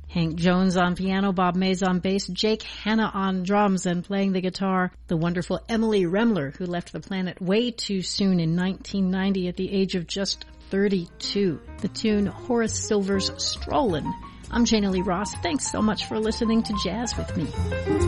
Hank Jones on piano, Bob Mays on bass, Jake Hanna on drums, and playing the guitar, the wonderful Emily Remler, who left the planet way too soon in 1990 at the age of just 32. The tune Horace Silver's Strollin'. I'm Jana Lee Ross. Thanks so much for listening to Jazz with Me.